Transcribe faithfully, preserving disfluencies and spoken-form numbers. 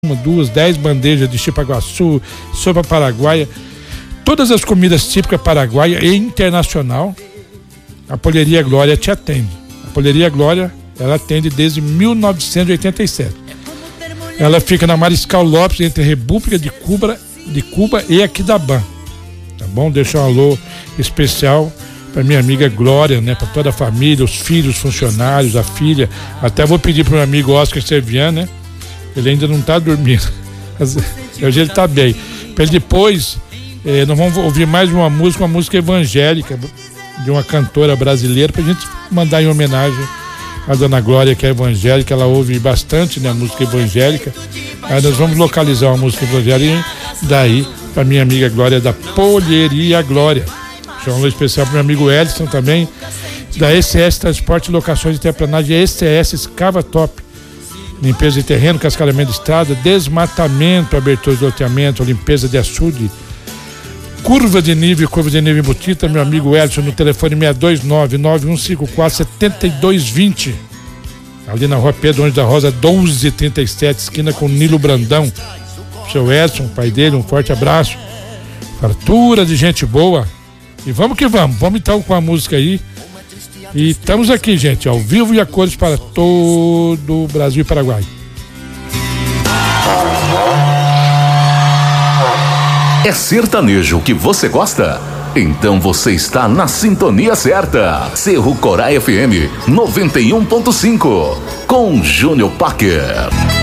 uma, duas, dez bandejas de chipa-guaçu, sopa paraguaia, todas as comidas típicas paraguaia e internacional. A Polheria Glória te atende. A Polheria Glória, ela atende desde mil novecentos e oitenta e sete. Ela fica na Mariscal Lopes, entre a República de Cuba, de Cuba e Aquidabã. Tá bom? Deixa um alô especial para minha amiga Glória, né? Para toda a família, os filhos, os funcionários, a filha. Até vou pedir pro meu amigo Oscar Servian, né? Ele ainda não tá dormindo. Hoje ele tá bem. Para ele depois, eh, nós vamos ouvir mais uma música, uma música evangélica de uma cantora brasileira, pra gente mandar em homenagem à Dona Glória, que é evangélica. Ela ouve bastante, né, a música evangélica. Aí nós vamos localizar uma música evangélica daí pra minha amiga Glória, da Polheria Glória. Um alô especial pro meu amigo Edson também, da E C S Transporte e Locações de Terraplanagem, E C S Escava Top. Limpeza de terreno, cascalhamento de estrada, desmatamento, abertura de loteamento, limpeza de açude, curva de nível, curva de nível embutida. Meu amigo Edson no telefone seis dois nove, nove um cinco quatro, sete dois dois zero, ali na rua Pedro Onde da Rosa doze trinta e sete, esquina com Nilo Brandão. Seu Edson, pai dele, um forte abraço, fartura de gente boa. E vamos que vamos, vamos então com a música aí. E estamos aqui, gente, ao vivo e a cores para todo o Brasil e Paraguai. É sertanejo que você gosta? Então você está na sintonia certa. Cerro Corá F M noventa e um ponto cinco com Júnior Parker.